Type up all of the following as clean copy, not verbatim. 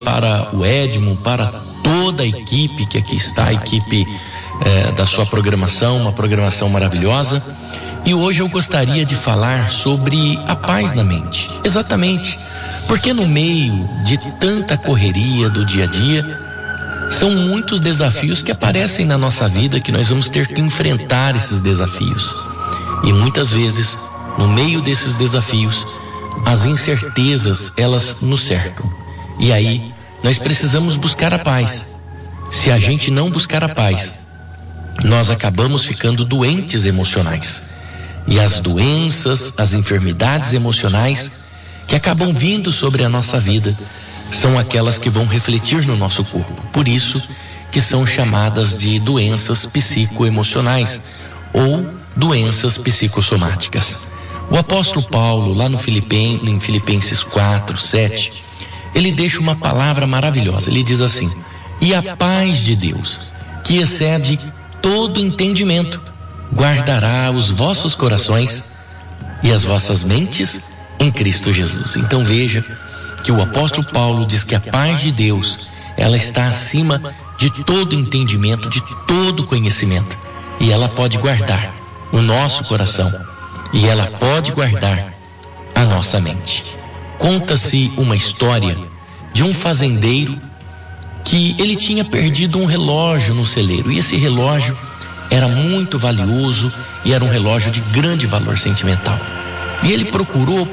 para o Edmo, para toda a equipe que aqui está, a equipe da sua programação, uma programação maravilhosa. E hoje eu gostaria de falar sobre a paz na mente. Exatamente, porque no meio de tanta correria do dia a dia, são muitos desafios que aparecem na nossa vida que nós vamos ter que enfrentar esses desafios. E muitas vezes, no meio desses desafios, as incertezas, elas nos cercam. E aí, nós precisamos buscar a paz. Se a gente não buscar a paz, nós acabamos ficando doentes emocionais. E as doenças, as enfermidades emocionais que acabam vindo sobre a nossa vida são aquelas que vão refletir no nosso corpo. Por isso que são chamadas de doenças psicoemocionais ou doenças psicossomáticas. O apóstolo Paulo, lá em Filipenses 4, 7, ele deixa uma palavra maravilhosa. Ele diz assim: e a paz de Deus, que excede todo entendimento, guardará os vossos corações e as vossas mentes em Cristo Jesus. Então veja que o apóstolo Paulo diz que a paz de Deus, ela está acima de todo entendimento, de todo conhecimento, e ela pode guardar o nosso coração e ela pode guardar a nossa mente. Conta-se uma história de um fazendeiro que ele tinha perdido um relógio no celeiro, e esse relógio era muito valioso e era um relógio de grande valor sentimental. E ele procurou,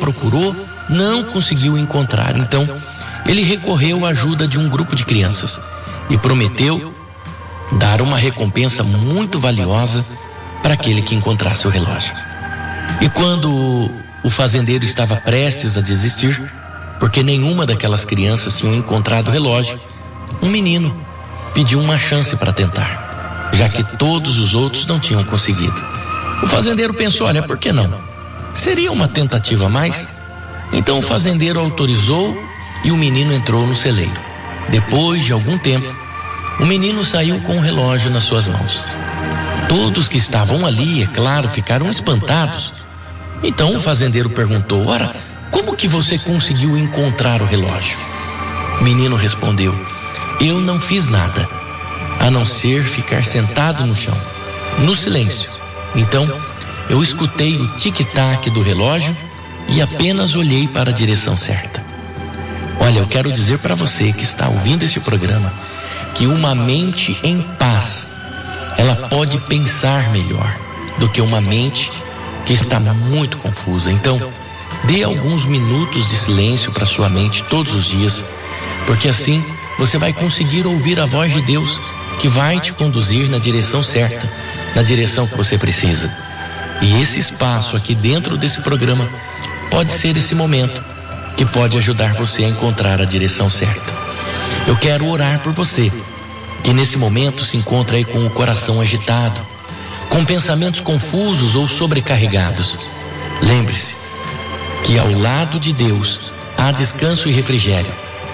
não conseguiu encontrar. Então, ele recorreu à ajuda de um grupo de crianças e prometeu dar uma recompensa muito valiosa para aquele que encontrasse o relógio. E quando o fazendeiro estava prestes a desistir, porque nenhuma daquelas crianças tinha encontrado o relógio, um menino pediu uma chance para tentar, já que todos os outros não tinham conseguido. O fazendeiro pensou: olha, por que não? Seria uma tentativa a mais? Então o fazendeiro autorizou e o menino entrou no celeiro. Depois de algum tempo, o menino saiu com o relógio nas suas mãos. Todos que estavam ali, é claro, ficaram espantados. Então o fazendeiro perguntou: ora, como que você conseguiu encontrar o relógio? O menino respondeu: eu não fiz nada, a não ser ficar sentado no chão, no silêncio. Então, eu escutei o tic-tac do relógio e apenas olhei para a direção certa. Olha, eu quero dizer para você que está ouvindo este programa que uma mente em paz, ela pode pensar melhor do que uma mente que está muito confusa. Então, dê alguns minutos de silêncio para sua mente todos os dias, porque assim você vai conseguir ouvir a voz de Deus, que vai te conduzir na direção certa, na direção que você precisa. E esse espaço aqui dentro desse programa pode ser esse momento que pode ajudar você a encontrar a direção certa. Eu quero orar por você, que nesse momento se encontra aí com o coração agitado, com pensamentos confusos ou sobrecarregados. Lembre-se que ao lado de Deus há descanso e refrigério.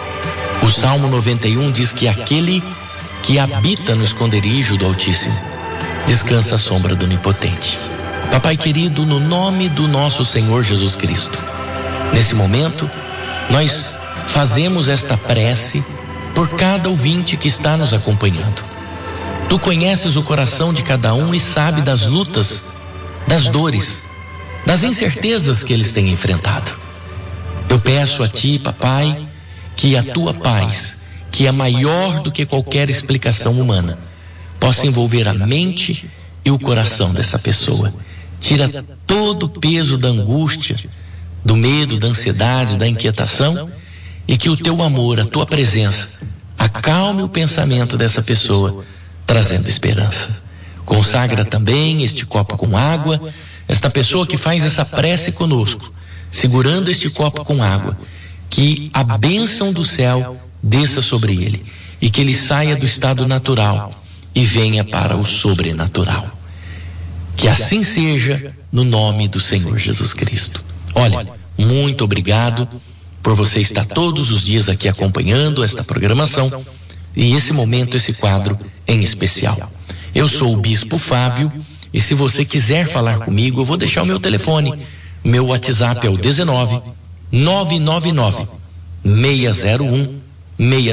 O Salmo 91 diz que aquele que habita no esconderijo do Altíssimo descansa à sombra do Onipotente. Papai querido, no nome do nosso Senhor Jesus Cristo, nesse momento, nós fazemos esta prece por cada ouvinte que está nos acompanhando. Tu conheces o coração de cada um e sabe das lutas, das dores, das incertezas que eles têm enfrentado. Eu peço a Ti, Papai, que a Tua paz, que é maior do que qualquer explicação humana, possa envolver a mente e o coração dessa pessoa. Tira todo o peso da angústia, do medo, da ansiedade, da inquietação, e que o Teu amor, a Tua presença, acalme o pensamento dessa pessoa, trazendo esperança. Consagra também este copo com água, esta pessoa que faz essa prece conosco, segurando este copo com água, que a bênção do céu desça sobre ele e que ele saia do estado natural e venha para o sobrenatural. Que assim seja, no nome do Senhor Jesus Cristo. Olha, muito obrigado por você estar todos os dias aqui acompanhando esta programação e esse momento, esse quadro em especial. Eu sou o Bispo Fábio e se você quiser falar comigo, eu vou deixar o meu telefone. Meu WhatsApp é o 19 999 601 6